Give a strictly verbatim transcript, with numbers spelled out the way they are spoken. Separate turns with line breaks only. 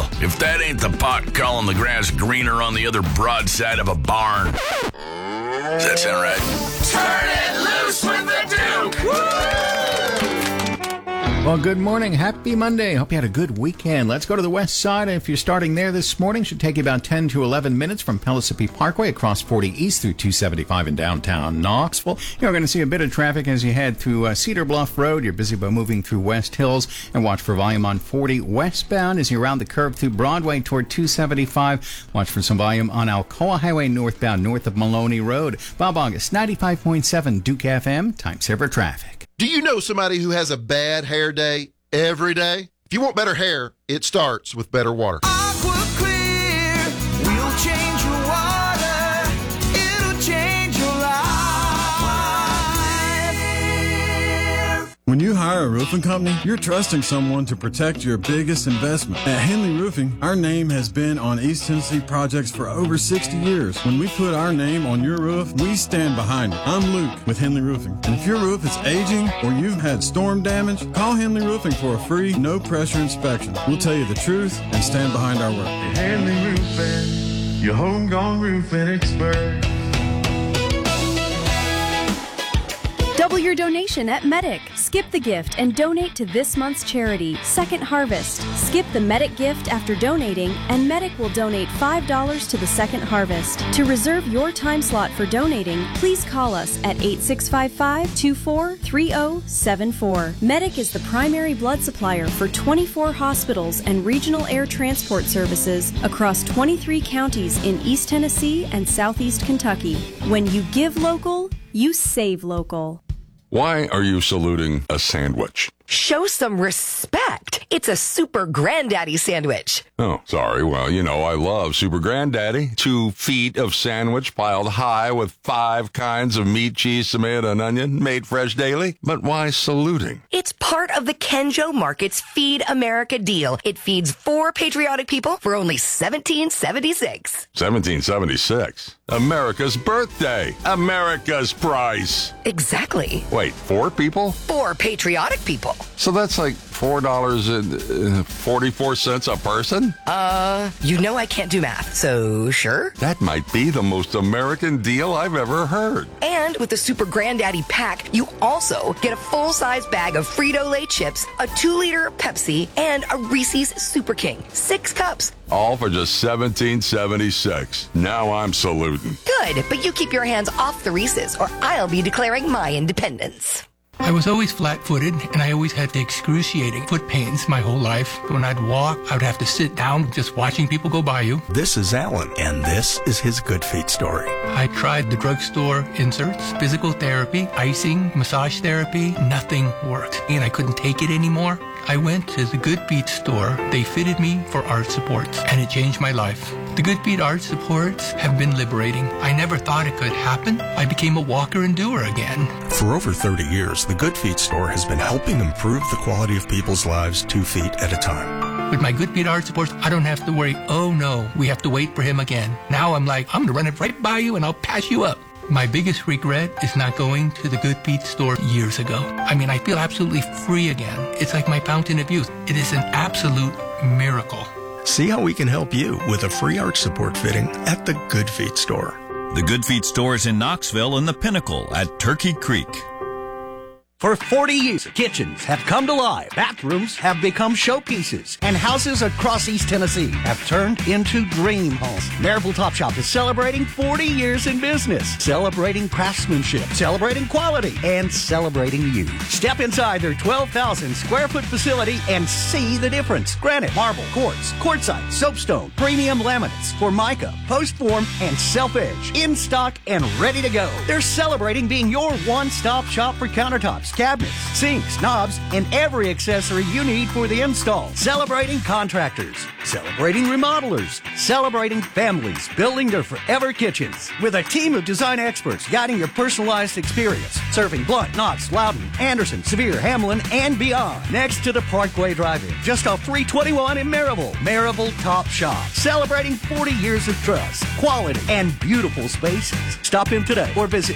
Well, if that ain't the pot calling the grass greener on the other broadside of a barn. Does that sound right? Turn it loose with the Duke! Woo!
Well, good morning. Happy Monday. Hope you had a good weekend. Let's go to the west side. If you're starting there this morning, should take you about ten to eleven minutes from Pellissippi Parkway across forty East through two seventy-five in downtown Knoxville. You're going to see a bit of traffic as you head through uh, Cedar Bluff Road. You're busy by moving through West Hills, and watch for volume on forty westbound as you round the curve through Broadway toward two seventy-five. Watch for some volume on Alcoa Highway northbound north of Maloney Road. Bob August, ninety-five point seven Duke F M, time saver traffic.
Do you know somebody who has a bad hair day every day? If you want better hair, it starts with better water.
Aqua Clear will change your water. It'll change your life.
When you hire a roofing company, you're trusting someone to protect your biggest investment. At Henley Roofing, our name has been on East Tennessee projects for over sixty years. When we put our name on your roof, we stand behind it. I'm Luke with Henley Roofing. And if your roof is aging or you've had storm damage, call Henley Roofing for a free, no-pressure inspection. We'll tell you the truth and stand behind our work.
Henley Roofing, your homegrown roofing expert.
Double your donation at Medic. Skip the gift and donate to this month's charity, Second Harvest. Skip the Medic gift after donating, and Medic will donate five dollars to the Second Harvest. To reserve your time slot for donating, please call us at eight six five five, two four three zero seven four. Medic is the primary blood supplier for twenty-four hospitals and regional air transport services across twenty-three counties in East Tennessee and Southeast Kentucky. When you give local, you save local.
Why are you saluting a sandwich?
Show some respect. It's a Super Granddaddy sandwich.
Oh, sorry. Well, you know, I love Super Granddaddy. Two feet of sandwich piled high with five kinds of meat, cheese, tomato, and onion, made fresh daily. But why saluting?
It's part of the Kenjo Market's Feed America deal. It feeds four patriotic people for only seventeen seventy-six.
seventeen seventy-six. America's birthday. America's price.
Exactly.
Wait, four people?
Four patriotic people.
So that's like four dollars and forty-four cents a person?
Uh, you know I can't do math, so sure.
That might be the most American deal I've ever heard.
And with the Super Granddaddy pack, you also get a full-size bag of Frito-Lay chips, a two-liter Pepsi, and a Reese's Super King. Six cups.
All for just seventeen seventy-six. Now I'm saluting.
Good, but you keep your hands off the Reese's, or I'll be declaring my independence.
I was always flat-footed, and I always had the excruciating foot pains my whole life. When I'd walk, I would have to sit down just watching people go by you.
This is Alan, and this is his Good Feet story.
I tried the drugstore inserts, physical therapy, icing, massage therapy. Nothing worked, and I couldn't take it anymore. I went to the Good Feet store. They fitted me for arch supports, and it changed my life. The Good Feet arch supports have been liberating. I never thought it could happen. I became a walker and doer again.
For over thirty years, the Good Feet store has been helping improve the quality of people's lives two feet at a time.
With my Good Feet arch supports, I don't have to worry, oh no, we have to wait for him again. Now I'm like, I'm going to run it right by you and I'll pass you up. My biggest regret is not going to the Good Feet store years ago. I mean, I feel absolutely free again. It's like my fountain of youth. It is an absolute miracle.
See how we can help you with a free arch support fitting at the Good Feet store.
The Good Feet store is in Knoxville and the Pinnacle at Turkey Creek.
For forty years, kitchens have come to life, bathrooms have become showpieces, and houses across East Tennessee have turned into dream homes. Maryville Top Shop is celebrating forty years in business, celebrating craftsmanship, celebrating quality, and celebrating you. Step inside their twelve thousand square foot facility and see the difference. Granite, marble, quartz, quartzite, soapstone, premium laminates, Formica, post form, and self-edge. In stock and ready to go. They're celebrating being your one-stop shop for countertops, cabinets, sinks, knobs, and every accessory you need for the install. Celebrating contractors, celebrating remodelers, celebrating families building their forever kitchens. With a team of design experts guiding your personalized experience, serving Blount, Knox, Loudon, Anderson, Sevier, Hamlin, and beyond. Next to the Parkway Drive-In, just off three twenty-one in Maryville. Maryville Top Shop, celebrating forty years of trust, quality, and beautiful spaces. Stop in today or visit